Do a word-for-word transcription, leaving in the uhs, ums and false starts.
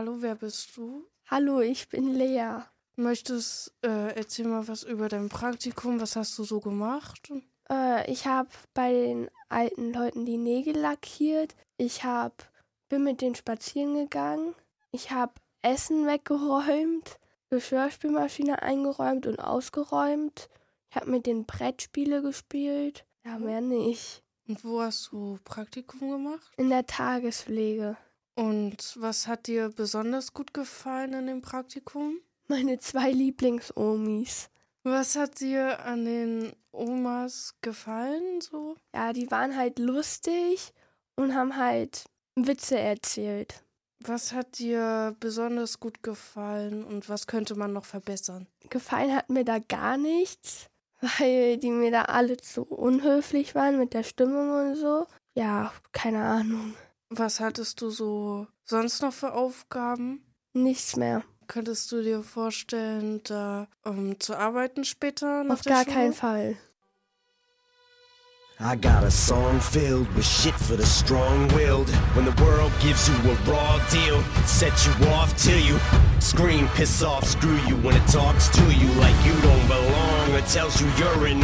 Hallo, wer bist du? Hallo, ich bin Lea. Möchtest äh, erzähl mal was über dein Praktikum, was hast du so gemacht? Äh, ich habe bei den alten Leuten die Nägel lackiert. Ich hab, bin mit denen spazieren gegangen. Ich habe Essen weggeräumt, Geschirrspülmaschine eingeräumt und ausgeräumt. Ich habe mit den Brettspiele gespielt. Ja, mehr nicht. Und wo hast du Praktikum gemacht? In der Tagespflege. Und was hat dir besonders gut gefallen in dem Praktikum? Meine zwei Lieblingsomis. Was hat dir an den Omas gefallen so? Ja, die waren halt lustig und haben halt Witze erzählt. Was hat dir besonders gut gefallen und was könnte man noch verbessern? Gefallen hat mir da gar nichts, weil die mir da alle zu unhöflich waren mit der Stimmung und so. Ja, keine Ahnung. Was hattest du so sonst noch für Aufgaben? Nichts mehr. Könntest du dir vorstellen, da um, zu arbeiten später? Nach Auf der gar Schule? keinen Fall. I got a song filled with shit for the strong-willed. When the world gives you a raw deal, set you off till you scream, piss off, screw you. When it talks to you like you don't belong or tells you you're in